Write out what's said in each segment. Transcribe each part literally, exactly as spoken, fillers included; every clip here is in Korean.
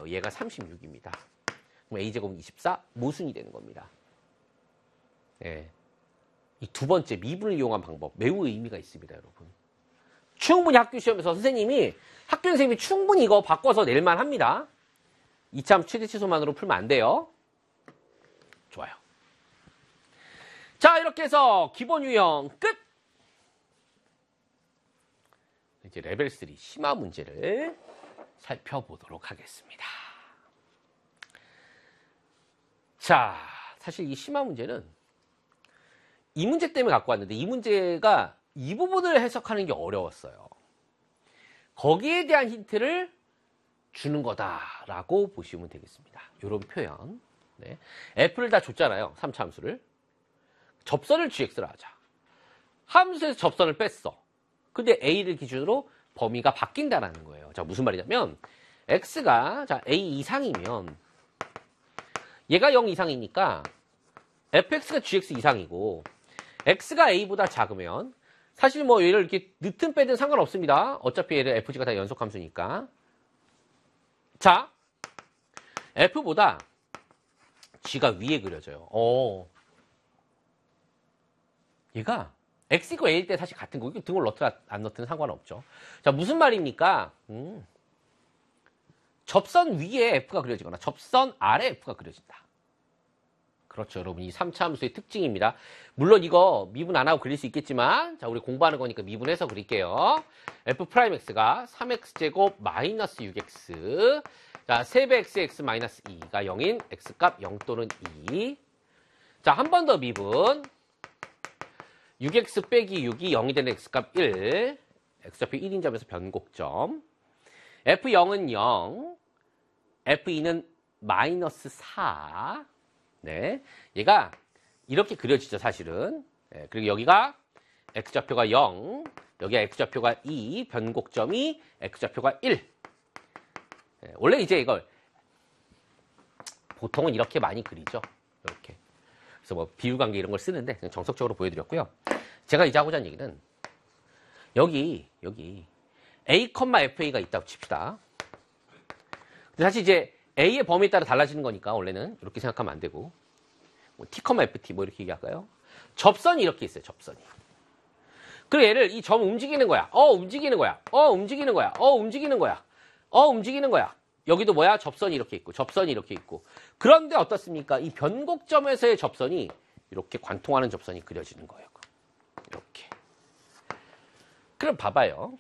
얘예요. 얘가 삼십육입니다. 그럼 a제곱은 이십사, 모순이 되는 겁니다. 예. 이 두 번째 미분을 이용한 방법 매우 의미가 있습니다, 여러분. 충분히 학교 시험에서 선생님이 학교 선생님이 충분히 이거 바꿔서 낼만 합니다. 이차함수 최대 치수만으로 풀면 안 돼요. 좋아요. 자, 이렇게 해서 기본 유형 끝. 이제 레벨 삼 심화 문제를 살펴보도록 하겠습니다. 자, 사실 이 심화 문제는 이 문제 때문에 갖고 왔는데 이 문제가 이 부분을 해석하는 게 어려웠어요. 거기에 대한 힌트를 주는 거다라고 보시면 되겠습니다. 이런 표현. 네. F를 다 줬잖아요. 삼 차 함수를. 접선을 지엑스로 하자. 함수에서 접선을 뺐어. 근데 A를 기준으로 범위가 바뀐다라는 거예요. 자, 무슨 말이냐면 X가 자 A 이상이면 얘가 영 이상이니까 에프엑스가 지엑스 이상이고 X가 A보다 작으면 사실 뭐 얘를 이렇게 넣든 빼든 상관없습니다. 어차피 얘를 에프지가 다 연속함수니까. 자, F보다 G가 위에 그려져요. 어. 얘가 X이고 A일 때 사실 같은 거고 등을 넣든 안 넣든 상관없죠. 자, 무슨 말입니까? 음. 접선 위에 F가 그려지거나 접선 아래 F가 그려진다. 그렇죠, 여러분. 이 삼 차 함수의 특징입니다. 물론 이거 미분 안 하고 그릴 수 있겠지만 자, 우리 공부하는 거니까 미분해서 그릴게요. F'X가 삼 엑스제곱 마이너스 육 엑스 자, 세 배 X, X 마이너스 이가 영인 X값 영 또는 이. 자, 한 번 더 미분. 육 엑스 빼기 육이 영이 되는 X값 일. X좌표 일인 점에서 변곡점. 에프 영은 영. 에프 이는 마이너스 사. 네. 얘가 이렇게 그려지죠, 사실은. 네, 그리고 여기가 X좌표가 영. 여기가 X좌표가 이. 변곡점이 X좌표가 일. 네, 원래 이제 이걸 보통은 이렇게 많이 그리죠. 이렇게. 그래서 뭐 비율관계 이런 걸 쓰는데 그냥 정석적으로 보여드렸고요. 제가 이제 하고자 하는 얘기는 여기 여기 A, 에프에이가 있다고 칩시다. 근데 사실 이제 A의 범위에 따라 달라지는 거니까 원래는 이렇게 생각하면 안 되고 뭐 T, 에프티 뭐 이렇게 얘기할까요? 접선이 이렇게 있어요. 접선이. 그리고 얘를 이 점 움직이는 거야. 어 움직이는 거야. 어 움직이는 거야. 어 움직이는 거야. 어 움직이는 거야. 여기도 뭐야? 접선이 이렇게 있고 접선이 이렇게 있고. 그런데 어떻습니까? 이 변곡점에서의 접선이 이렇게 관통하는 접선이 그려지는 거예요. 이렇게. 그럼 봐봐요.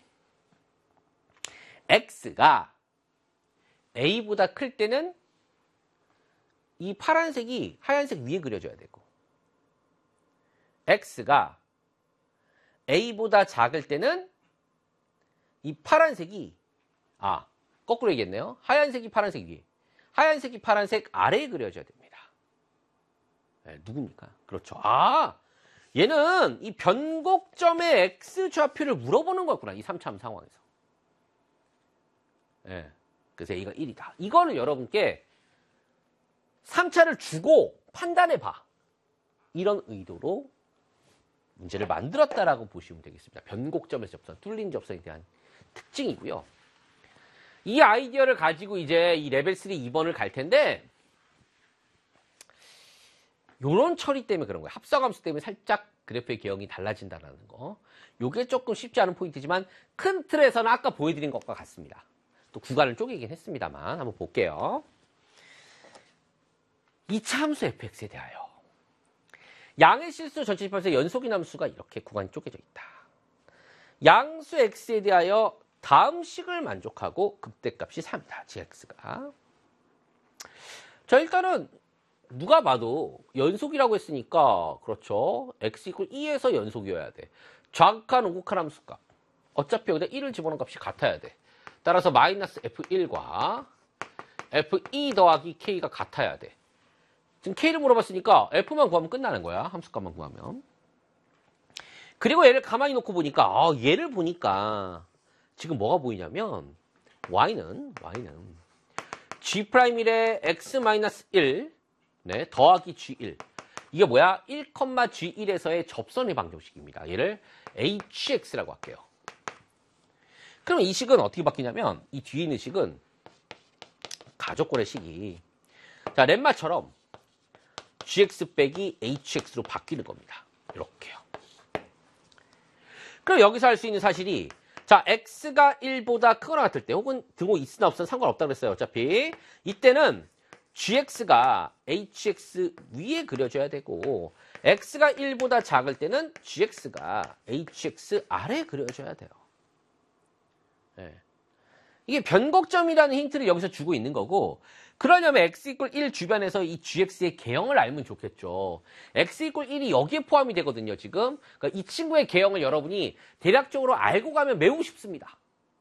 X가 A보다 클 때는 이 파란색이 하얀색 위에 그려져야 되고 X가 A보다 작을 때는 이 파란색이 아 거꾸로 얘기했네요. 하얀색이 파란색 위에 하얀색이 파란색 아래에 그려져야 됩니다. 네, 누굽니까? 그렇죠. 아 얘는 이 변곡점의 X좌표를 물어보는 거였구나. 이 삼 차 함수 상황에서. 네. 그래서 A가 일이다. 이거를 여러분께 삼 차를 주고 판단해봐. 이런 의도로 문제를 만들었다라고 보시면 되겠습니다. 변곡점에서 접선, 뚫린 접선에 대한 특징이고요. 이 아이디어를 가지고 이제 이 레벨 삼 이 번을 갈 텐데 요런 처리 때문에 그런 거예요. 합성함수 때문에 살짝 그래프의 개형이 달라진다는 거. 요게 조금 쉽지 않은 포인트지만 큰 틀에서는 아까 보여드린 것과 같습니다. 또 구간을 쪼개긴 했습니다만 한번 볼게요. 이 차 함수 에프엑스에 대하여 양의 실수 전체 집합에서 연속인 함수가 이렇게 구간이 쪼개져 있다. 양수 x에 대하여 다음 식을 만족하고 극대값이 삼이다. gx가. 자, 일단은 누가 봐도 연속이라고 했으니까 그렇죠. x 이퀄 이에서 연속이어야 돼. 좌극한 우극한 함수값. 어차피 여기다 일을 집어넣은 값이 같아야 돼. 따라서 마이너스 에프 일과 에프 이 더하기 k가 같아야 돼. 지금 k를 물어봤으니까 f만 구하면 끝나는 거야. 함수값만 구하면. 그리고 얘를 가만히 놓고 보니까 아, 얘를 보니까 지금 뭐가 보이냐면 y는 y는 g'일에 x 마이너스 일 네, 더하기 지 일. 이게 뭐야? 일, 지 일에서의 접선의 방정식입니다. 얘를 에이치엑스라고 할게요. 그럼 이 식은 어떻게 바뀌냐면 이 뒤에 있는 식은 가족권의 식이. 자, 렘마처럼 gx 빼기 hx로 바뀌는 겁니다. 이렇게요. 그럼 여기서 할 수 있는 사실이, 자, x가 일보다 크거나 같을 때, 혹은 등호 있으나 없으나 상관없다고 그랬어요. 어차피. 이때는 gx가 hx 위에 그려져야 되고, x가 일보다 작을 때는 gx가 hx 아래에 그려져야 돼요. 네. 이게 변곡점이라는 힌트를 여기서 주고 있는 거고, 그러려면 x 이퀄 일 주변에서 이 gx의 개형을 알면 좋겠죠. x 이퀄 일이 여기에 포함이 되거든요, 지금. 그러니까 이 친구의 개형을 여러분이 대략적으로 알고 가면 매우 쉽습니다.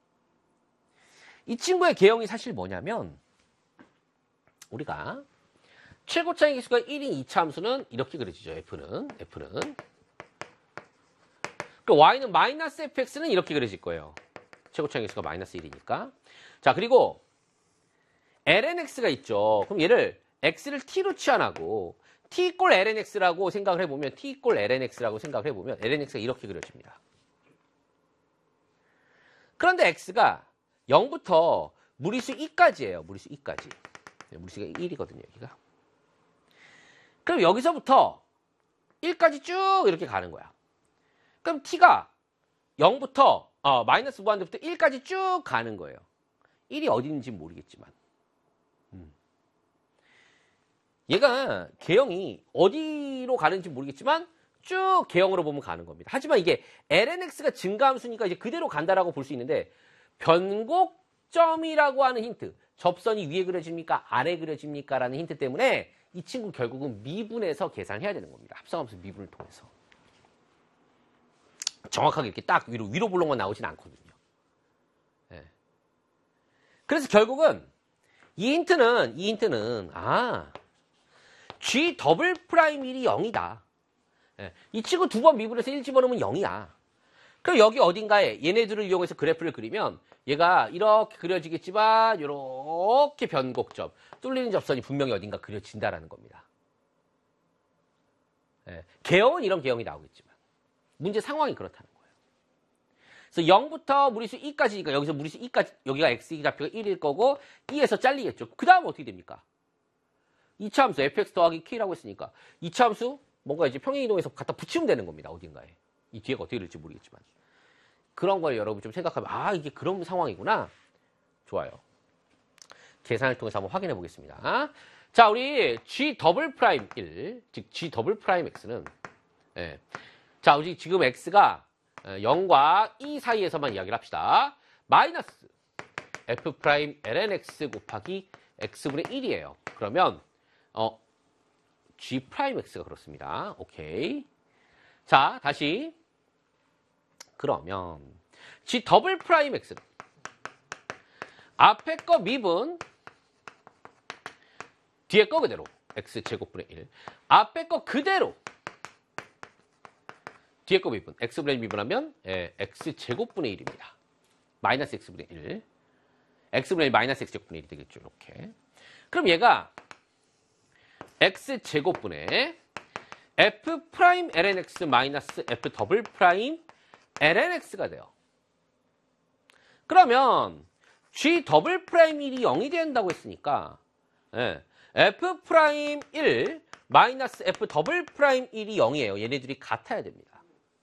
이 친구의 개형이 사실 뭐냐면, 우리가 최고차의 기수가 일인 이 차 함수는 이렇게 그려지죠, f는. f는. 그 y는 마이너스 fx는 이렇게 그려질 거예요. 최고차의 기수가 마이너스 일이니까. 자, 그리고 lnx가 있죠. 그럼 얘를 x를 t로 치환하고 t 이꼴 lnx라고 생각을 해보면 t 이꼴 lnx라고 생각을 해보면 lnx가 이렇게 그려집니다. 그런데 x가 영부터 무리수 이까지예요. 무리수 이까지. 무리수가 일이거든요. 여기가. 그럼 여기서부터 일까지 쭉 이렇게 가는 거야. 그럼 t가 영부터 어, 마이너스 무한대부터 일까지 쭉 가는 거예요. 일이 어디 있는지 모르겠지만. 음. 얘가 개형이 어디로 가는지 모르겠지만 쭉 개형으로 보면 가는 겁니다. 하지만 이게 lnx가 증가함수니까 이제 그대로 간다라고 볼 수 있는데, 변곡점이라고 하는 힌트, 접선이 위에 그려집니까? 아래 그려집니까? 라는 힌트 때문에 이 친구 결국은 미분해서 계산해야 되는 겁니다. 합성함수 미분을 통해서. 정확하게 이렇게 딱 위로, 위로 볼록만 나오진 않거든요. 네. 그래서 결국은 이 힌트는, 이 힌트는, 아, G 더블 프라임 일이 영이다. 네. 이 친구 두 번 미분해서 일 집어넣으면 영이야. 그럼 여기 어딘가에 얘네들을 이용해서 그래프를 그리면 얘가 이렇게 그려지겠지만 이렇게 변곡점, 뚫리는 접선이 분명히 어딘가 그려진다라는 겁니다. 네. 개형은 이런 개형이 나오겠지만 문제 상황이 그렇다는 거예요. 그래서 영부터 무리수 이까지니까 여기서 무리수 이까지, 여기가 x 좌표가 일일 거고 이에서 잘리겠죠. 그 다음 어떻게 됩니까? 이 차 함수 fx 더하기 k라고 했으니까 이 차 함수 뭔가 이제 평행이동해서 갖다 붙이면 되는 겁니다. 어딘가에. 이 뒤에가 어떻게 될지 모르겠지만. 그런 걸 여러분 좀 생각하면, 아, 이게 그런 상황이구나. 좋아요. 계산을 통해서 한번 확인해 보겠습니다. 자, 우리 G 더블 프라임 일, 즉 G 더블 프라임 X는, 예. 자, 우리 지금 X가 영과 이 사이에서만 이야기를 합시다. 마이너스 F 프라임 lnx 곱하기 X분의 일이에요. 그러면, 어, G 프라임 X가 그렇습니다. 오케이. 자, 다시. 그러면 G 더블 프라임 X는 앞에 거 미분 뒤에 거 그대로 X 제곱분의 일, 앞에 거 그대로 뒤에 거 미분 X분의 일 미분하면 예, X 제곱분의 일입니다. 마이너스 X분의 일, X분의 일 마이너스 X 제곱분의 일이 되겠죠. 이렇게. 그럼 얘가 X 제곱분의 F 프라임 lnx 마이너스 F 더블 프라임 lnx가 돼요. 그러면 G 더블 프라임 일이 영이 된다고 했으니까, 예, F 프라임 일 마이너스 F 더블 프라임 일이 영이에요. 얘네들이 같아야 됩니다.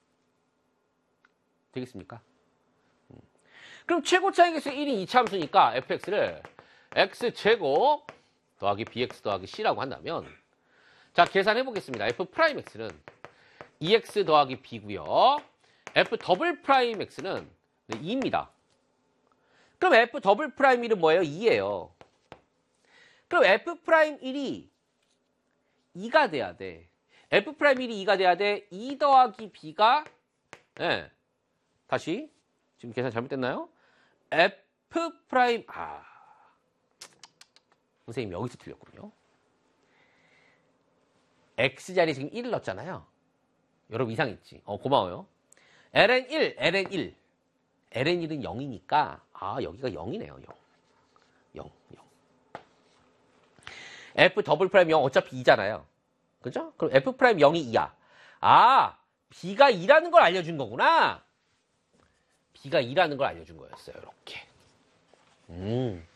되겠습니까? 음. 그럼 최고 차이 계수 일인 이 차 함수니까 fx를 x제곱 더하기 bx 더하기 c라고 한다면, 자, 계산해 보겠습니다. F 프라임 x는 이 엑스 더하기 b고요. F 더블 프라임 x는 네, 이입니다. 그럼 F 더블 프라임 일은 뭐예요? 이예요. 그럼 F 프라임 일이 이가 돼야 돼. F 프라임 일이 이가 돼야 돼. 이 더하기 b가, 네, 다시 지금 계산 잘못됐나요? F 프라임, 아, 선생님 여기서 틀렸군요. X자리 지금 일을 넣었잖아요. 여러분 이상 있지? 어, 고마워요. 엘엔 일, 엘엔 일. 엘엔 일은 영이니까, 아, 여기가 영이네요, 영. 영, 영. F 더블 프라임 영 어차피 이잖아요. 그죠? 그럼 F 프라임 영이 이야. 아, B가 이라는 걸 알려준 거구나. B가 이라는 걸 알려준 거였어요, 이렇게. 음.